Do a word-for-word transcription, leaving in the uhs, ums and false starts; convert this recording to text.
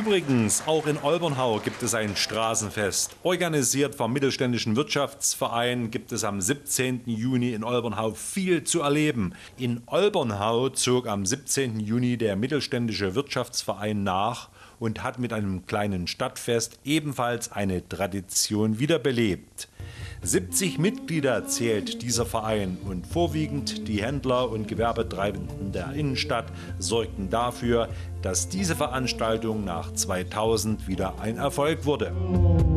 Übrigens, auch in Olbernhau gibt es ein Straßenfest. Organisiert vom Mittelständischen Wirtschaftsverein gibt es am siebzehnten Juni in Olbernhau viel zu erleben. In Olbernhau zog am siebzehnten Juni der Mittelständische Wirtschaftsverein nach und hat mit einem kleinen Stadtfest ebenfalls eine Tradition wiederbelebt. siebzig Mitglieder zählt dieser Verein und vorwiegend die Händler und Gewerbetreibenden der Innenstadt sorgten dafür, dass diese Veranstaltung nach zweitausend wieder ein Erfolg wurde.